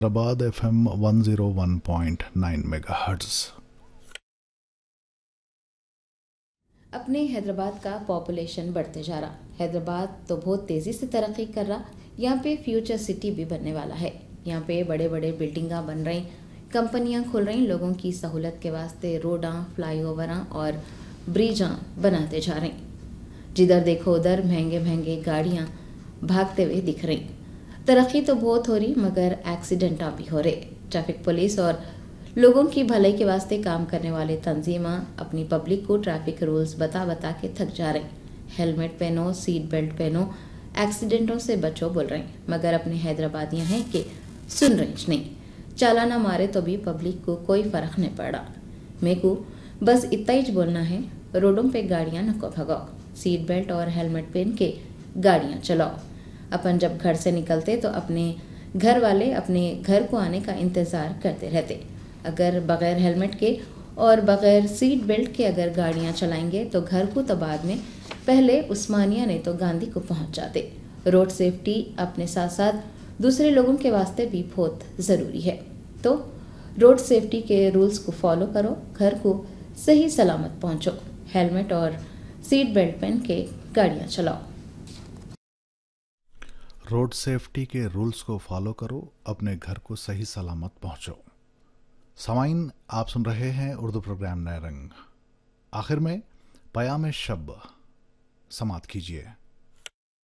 Hyderabad FM 101.9 megahertz. अपने हैदराबाद का population बढ़ते जा रहा। हैदराबाद तो बहुत तेज़ी से तरक्की कर रहा। यहाँ पे फ्यूचर सिटी भी बनने वाला है। यहाँ पे बड़े बड़े बिल्डिंगां बन रही, कंपनियां खुल रही, लोगों की सहूलत के वास्ते रोडां, फ्लाईओवरां और ब्रिजां बनाते जा रही। जिधर देखो उधर महंगे महंगे गाड़ियाँ भागते हुए दिख रही। तरक्की तो बहुत हो रही, मगर एक्सीडेंट भी हो रहे। ट्रैफिक पुलिस और लोगों की भलाई के वास्ते काम करने वाले तंजीमां अपनी पब्लिक को ट्रैफिक रूल्स बता बता के थक जा रहे। हेलमेट पहनो, सीट बेल्ट पहनो, एक्सीडेंटों से बचो बोल रहे, मगर अपने हैदराबादियां हैं कि सुन रही नहीं। चालाना मारे तो भी पब्लिक को कोई फर्क नहीं पड़ा। मेरे को बस इतना ही बोलना है, रोडों पे गाड़ियां नको भगाओ, सीट बेल्ट और हेलमेट पहन के गाड़ियां चलाओ। अपन जब घर से निकलते तो अपने घर वाले अपने घर को आने का इंतज़ार करते रहते। अगर बग़ैर हेलमेट के और बग़ैर सीट बेल्ट के अगर गाड़ियां चलाएंगे तो घर को तो बाद में, पहले उस्मानिया नहीं तो गांधी को पहुंच जाते। रोड सेफ्टी अपने साथ साथ दूसरे लोगों के वास्ते भी बहुत ज़रूरी है। तो रोड सेफ्टी के रूल्स को फॉलो करो, घर को सही सलामत पहुंचो, हेलमेट और सीट बेल्ट पहन के गाड़ियां चलाओ। रोड सेफ्टी के रूल्स को फॉलो करो, अपने घर को सही सलामत पहुंचो। सामाइन, आप सुन रहे हैं उर्दू प्रोग्राम नए रंग। आखिर में पयाम शब समात कीजिए।